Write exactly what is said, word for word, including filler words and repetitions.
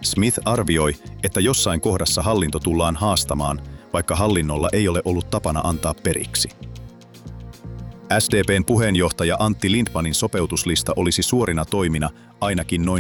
Smith arvioi, että jossain kohdassa hallinto tullaan haastamaan, vaikka hallinnolla ei ole ollut tapana antaa periksi. S D P:n puheenjohtaja Antti Lindtmanin sopeutuslista olisi suorina toimina ainakin noin